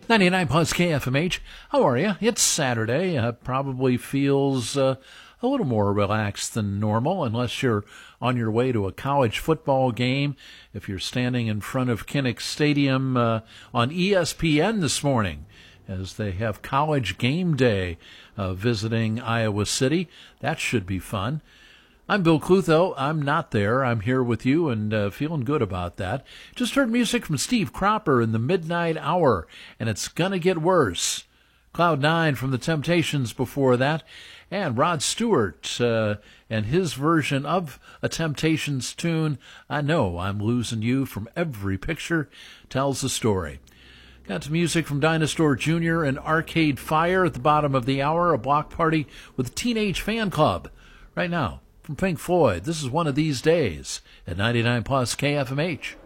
99 plus KFMH. How are you? It's Saturday. Probably feels a little more relaxed than normal, unless you're on your way to a college football game. If you're standing in front of Kinnick Stadium on ESPN this morning, as they have College Game Day visiting Iowa City, that should be fun. I'm Bill Clutho. I'm not there. I'm here with you and feeling good about that. Just heard music from Steve Cropper in the Midnight Hour, and it's gonna get worse. Cloud 9 from the Temptations before that, and Rod Stewart and his version of a Temptations tune, I Know I'm Losing You from Every Picture Tells a Story. Got some music from Dinosaur Jr. and Arcade Fire at the bottom of the hour, a block party with a Teenage Fan Club. Right now, from Pink Floyd, this is One of These Days at 99 plus KFMH.